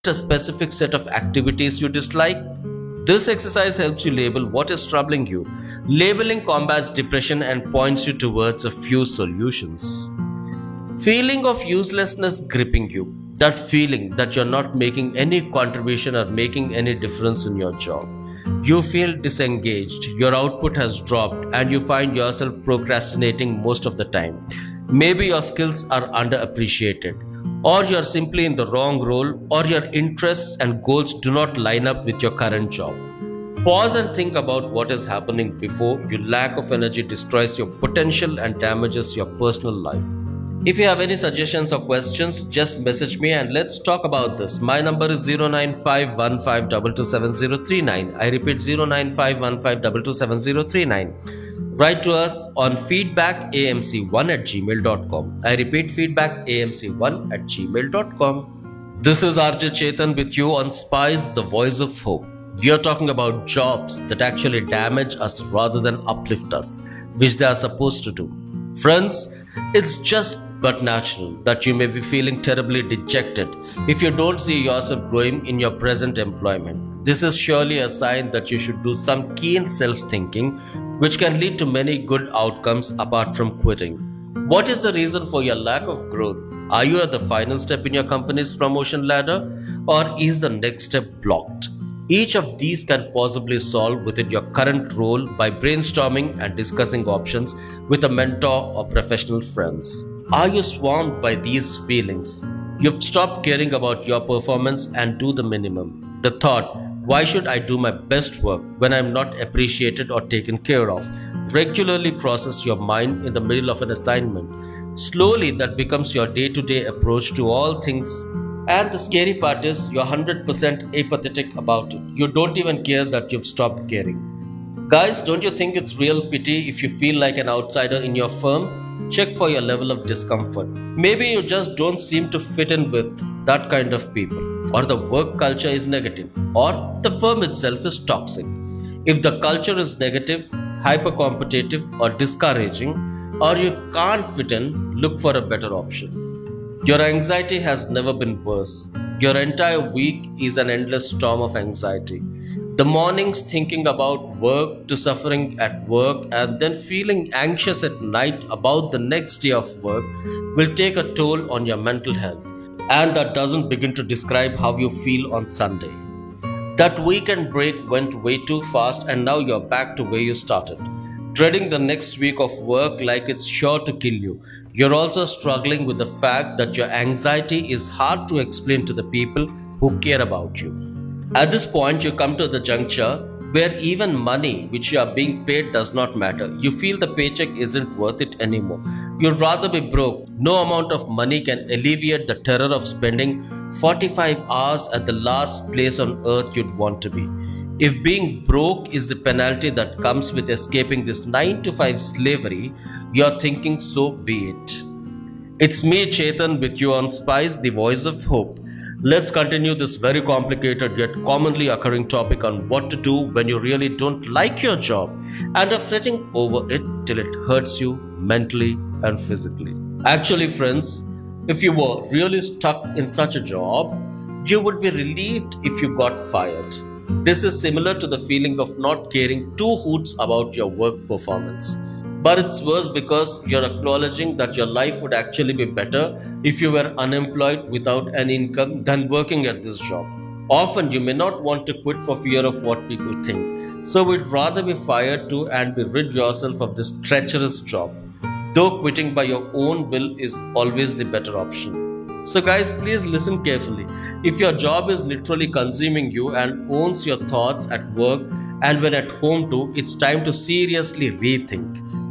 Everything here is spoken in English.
a specific set of activities you dislike? This exercise helps you label what is troubling you. Labeling combats depression and points you towards a few solutions. Feeling of uselessness gripping you. That feeling that you're not making any contribution or making any difference in your job. You feel disengaged, your output has dropped, and you find yourself procrastinating most of the time. Maybe your skills are underappreciated, or you're simply in the wrong role, or your interests and goals do not line up with your current job. Pause and think about what is happening before your lack of energy destroys your potential and damages your personal life. If you have any suggestions or questions, just message me and let's talk about this. My number is 09515227039. I repeat 09515227039. Write to us on feedbackamc1@gmail.com. I repeat feedbackamc1@gmail.com. This is RJ Chetan with you on Spice, the voice of hope. We are talking about jobs that actually damage us rather than uplift us, which they are supposed to do. Friends, it's just but natural that you may be feeling terribly dejected if you don't see yourself growing in your present employment. This is surely a sign that you should do some keen self-thinking, which can lead to many good outcomes apart from quitting. What is the reason for your lack of growth? Are you at the final step in your company's promotion ladder, or is the next step blocked? Each of these can possibly solve within your current role by brainstorming and discussing options with a mentor or professional friends. Are you swarmed by these feelings? You've stopped caring about your performance and do the minimum. The thought, why should I do my best work when I'm not appreciated or taken care of, regularly crosses your mind in the middle of an assignment. Slowly, that becomes your day-to-day approach to all things. And the scary part is you're 100% apathetic about it. You don't even care that you've stopped caring. Guys, don't you think it's real pity if you feel like an outsider in your firm? Check for your level of discomfort. Maybe you just don't seem to fit in with that kind of people, or the work culture is negative, or the firm itself is toxic. If the culture is negative, hyper competitive, or discouraging, or you can't fit in, look for a better option. Your anxiety has never been worse. Your entire week is an endless storm of anxiety. The mornings thinking about work to suffering at work and then feeling anxious at night about the next day of work will take a toll on your mental health. And that doesn't begin to describe how you feel on Sunday. That weekend break went way too fast and now you're back to where you started. Dreading the next week of work like it's sure to kill you. You're also struggling with the fact that your anxiety is hard to explain to the people who care about you. At this point, you come to the juncture where even money which you are being paid does not matter. You feel the paycheck isn't worth it anymore. You'd rather be broke. No amount of money can alleviate the terror of spending 45 hours at the last place on earth you'd want to be. If being broke is the penalty that comes with escaping this 9 to 5 slavery, you're thinking so be it. It's me, Chetan, with you on Spice, the voice of hope. Let's continue this very complicated yet commonly occurring topic on what to do when you really don't like your job and are fretting over it till it hurts you mentally and physically. Actually, friends, if you were really stuck in such a job, you would be relieved if you got fired. This is similar to the feeling of not caring two hoots about your work performance. But it's worse because you're acknowledging that your life would actually be better if you were unemployed without an income than working at this job. Often you may not want to quit for fear of what people think. So we'd rather be fired too and be rid yourself of this treacherous job. Though quitting by your own will is always the better option. So guys, please listen carefully. If your job is literally consuming you and owns your thoughts at work and when at home too, it's time to seriously rethink.